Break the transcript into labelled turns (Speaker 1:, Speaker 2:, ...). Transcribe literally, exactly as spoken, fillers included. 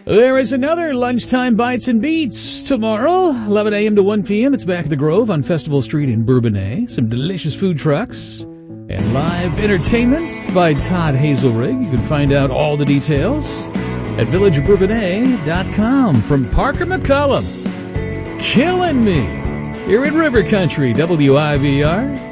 Speaker 1: There is another Lunchtime Bites and Beats tomorrow, eleven a.m. to one p.m. It's back at the Grove on Festival Street in Bourbonnais. Some delicious food trucks and live entertainment by Todd Hazelrig. You can find out all the details at village bourbonnais dot com. From Parker McCollum, killing me here in River Country, W I V R.